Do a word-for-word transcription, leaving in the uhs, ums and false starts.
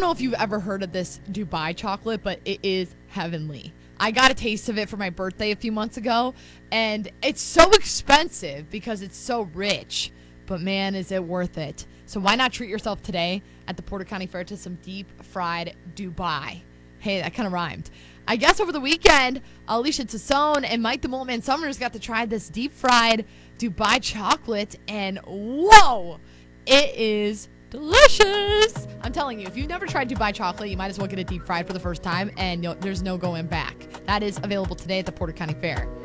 know if you've ever heard of this Dubai chocolate, but it is heavenly. I got a taste of it for my birthday a few months ago, and it's so expensive because it's so rich. But man, is it worth it. So why not treat yourself today at the Porter County Fair to some deep fried Dubai? Hey, that kind of rhymed. I guess over the weekend, Alicia Tassone and Mike the Multman Summers got to try this deep fried Dubai chocolate, and whoa, it is delicious. I'm telling you, if you've never tried Dubai chocolate, you might as well get it deep fried for the first time, and no, there's no going back. That is available today at the Porter County Fair.